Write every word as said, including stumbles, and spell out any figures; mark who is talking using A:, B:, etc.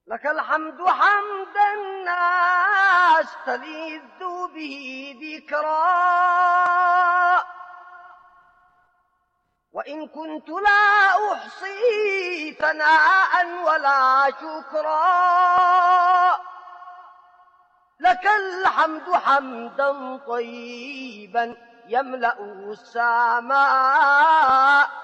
A: لك الحمد حمدا أستلذ به ذكرا، وإن كنت لا أحصي ثناء ولا شكرا. لك الحمد حمدا طيبا يملأ السماء